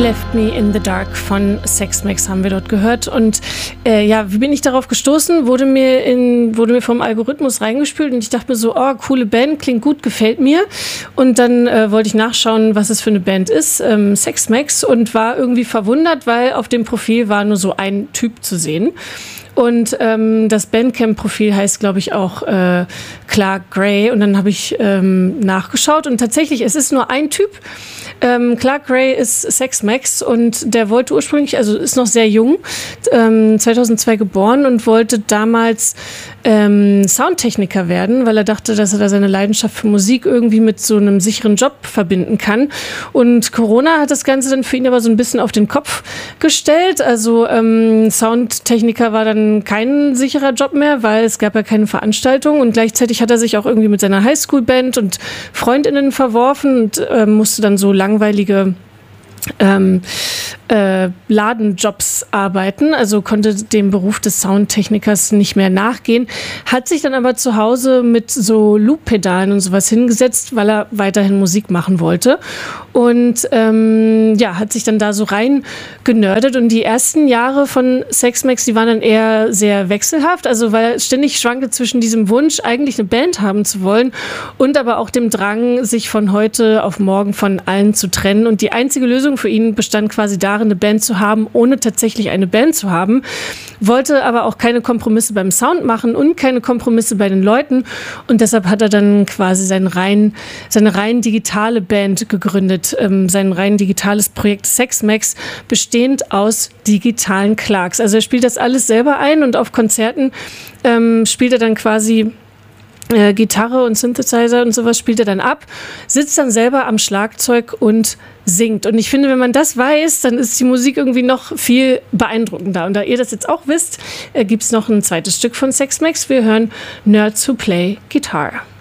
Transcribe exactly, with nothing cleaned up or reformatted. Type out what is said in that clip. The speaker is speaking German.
Left Me in the Dark von Sex Max haben wir dort gehört. Und äh, ja, wie bin ich darauf gestoßen? Wurde mir, in, wurde mir vom Algorithmus reingespült und ich dachte mir so, oh, coole Band, klingt gut, gefällt mir. Und dann äh, wollte ich nachschauen, was es für eine Band ist, ähm, Sex Max, und war irgendwie verwundert, weil auf dem Profil war nur so ein Typ zu sehen. Und ähm, das Bandcamp-Profil heißt, glaube ich, auch äh, Clark Gray. Und dann habe ich ähm, nachgeschaut und tatsächlich, es ist nur ein Typ. Ähm, Clark Gray ist Sex Max und der wollte ursprünglich, also ist noch sehr jung, ähm, zweitausendzwei geboren und wollte damals ähm, Soundtechniker werden, weil er dachte, dass er da seine Leidenschaft für Musik irgendwie mit so einem sicheren Job verbinden kann. Und Corona hat das Ganze dann für ihn aber so ein bisschen auf den Kopf gestellt. Also ähm, Soundtechniker war dann kein sicherer Job mehr, weil es gab ja keine Veranstaltung und gleichzeitig hat er sich auch irgendwie mit seiner Highschool-Band und FreundInnen verworfen und äh, musste dann so langweilige ähm, äh, Ladenjobs arbeiten, also konnte dem Beruf des Soundtechnikers nicht mehr nachgehen, hat sich dann aber zu Hause mit so Loop-Pedalen und sowas hingesetzt, weil er weiterhin Musik machen wollte und ähm, ja, hat sich dann da so rein genördet und die ersten Jahre von Sex Max, die waren dann eher sehr wechselhaft, also weil er ständig schwankte zwischen diesem Wunsch, eigentlich eine Band haben zu wollen und aber auch dem Drang, sich von heute auf morgen von allen zu trennen und die einzige Lösung für ihn bestand quasi darin, eine Band zu haben, ohne tatsächlich eine Band zu haben, wollte aber auch keine Kompromisse beim Sound machen und keine Kompromisse bei den Leuten und deshalb hat er dann quasi sein rein, seine rein digitale Band gegründet, ähm, sein rein digitales Projekt Sex Max, bestehend aus digitalen Clarks. Also er spielt das alles selber ein und auf Konzerten ähm, spielt er dann quasi Äh, Gitarre und Synthesizer und sowas spielt er dann ab, sitzt dann selber am Schlagzeug und singt. Und ich finde, wenn man das weiß, dann ist die Musik irgendwie noch viel beeindruckender. Und da ihr das jetzt auch wisst, äh, gibt es noch ein zweites Stück von Sex Max. Wir hören Nerds Who Play Guitar.